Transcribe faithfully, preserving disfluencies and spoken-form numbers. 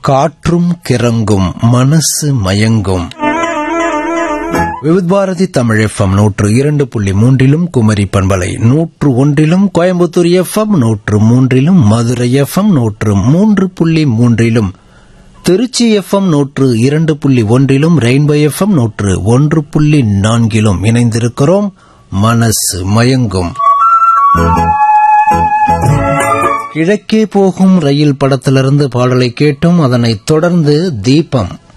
காற்றும் கிறங்கும் மனசு மயங்கும். விவித் பாரதி தமிழ் எஃப்எம் நூற்று இரண்டு புள்ளி மூன்றிலும், குமரி பண்பலை நூற்று ஒன்றிலும், கோயம்புத்தூர் எஃப்எம் நூற்று மூன்றிலும், மதுரை எஃப்எம் நூற்று மூன்று புள்ளி மூன்றிலும், திருச்சி எஃப்எம் நூற்று இரண்டு புள்ளி ஒன்றிலும், ரெயின்போ எஃப்எம் நூற்று ஒன்று புள்ளி நான்கிலும் இணைந்திருக்கிறோம். மனசு மயங்கும். கிழக்கே போகும் ரயில் படத்திலிருந்து பாடலை கேட்டும். அதனைத் தொடர்ந்து தீபம்